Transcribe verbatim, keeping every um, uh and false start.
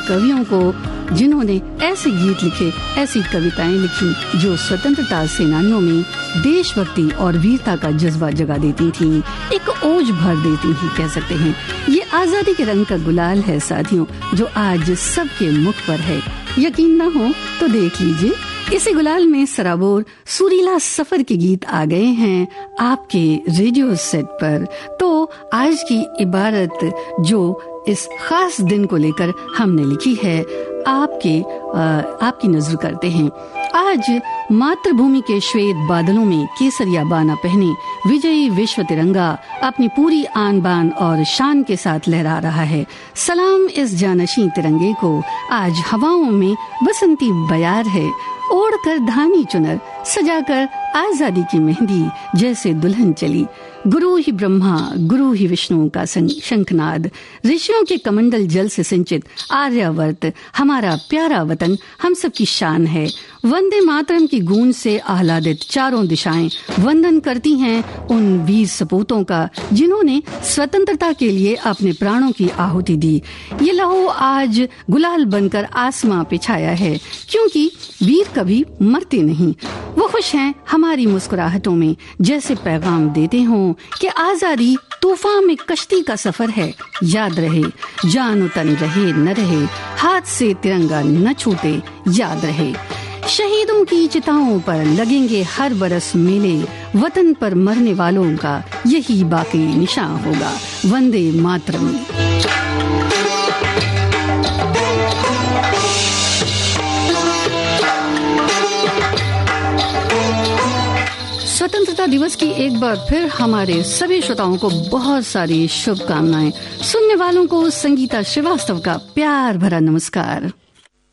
कवियों को जिन्होंने ऐसे गीत लिखे, ऐसी कविताएं लिखी जो स्वतंत्रता सेनानियों में देशभक्ति और वीरता का जज्बा जगा देती थी, एक ओज भर देती थी कह सकते हैं। ये आजादी के रंग का गुलाल है साथियों, जो आज सबके मुख पर है। यकीन न हो तो देख लीजिए, इसी गुलाल में सराबोर सुरीला सफर के गीत आ गए हैं आपके रेडियो सेट पर। तो आज की इबारत जो इस खास दिन को लेकर हमने लिखी है, आपके आ, आपकी नजर करते हैं। आज मातृभूमि के श्वेत बादलों में केसरिया बाना पहने विजयी विश्व तिरंगा अपनी पूरी आन बान और शान के साथ लहरा रहा है। सलाम इस जानशी तिरंगे को, आज हवाओं में बसंती बयार है। ओढ़कर धानी चुनर सजाकर आजादी की मेहंदी जैसे दुल्हन चली। गुरु ही ब्रह्मा गुरु ही विष्णु का शंखनाद, ऋषियों के कमंडल जल से सिंचित आर्यावर्त हमारा प्यारा वतन हम सब की शान है। वंदे मातरम की गूंज से आह्लादित चारों दिशाएं वंदन करती हैं उन वीर सपूतों का जिन्होंने स्वतंत्रता के लिए अपने प्राणों की आहुति दी। ये लहू आज गुलाल बनकर आसमां पे छाया है, क्योंकि वीर कभी मरते नहीं। वो खुश हैं हमारी मुस्कुराहटों में, जैसे पैगाम देते हों कि आजादी तूफान में कश्ती का सफर है। याद रहे जान तन रहे न रहे, हाथ से तिरंगा न छूटे, याद रहे। शहीदों की चिताओं पर लगेंगे हर बरस मेले, वतन पर मरने वालों का यही बाकी निशान होगा। वंदे मातरम। स्वतंत्रता दिवस की एक बार फिर हमारे सभी श्रोताओं को बहुत सारी शुभकामनाएं। सुनने वालों को संगीता श्रीवास्तव का प्यार भरा नमस्कार।